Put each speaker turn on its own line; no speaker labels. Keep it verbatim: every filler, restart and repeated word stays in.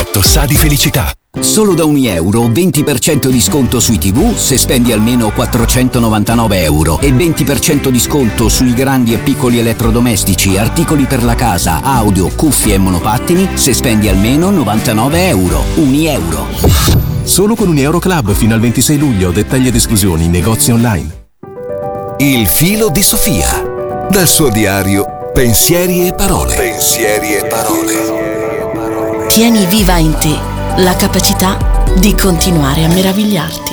fatto sa di felicità.
Solo da un euro venti per cento di sconto sui tivù se spendi almeno quattrocentonovantanove euro e venti per cento di sconto sui grandi e piccoli elettrodomestici, articoli per la casa, audio, cuffie e monopattini se spendi almeno novantanove euro. Un euro.
Solo con un Euro Club fino al ventisei luglio. Dettagli ed esclusioni in negozi online.
Il filo di Sofia. Dal suo diario Pensieri e parole. Pensieri e parole.
Tieni viva in te la capacità di continuare a meravigliarti.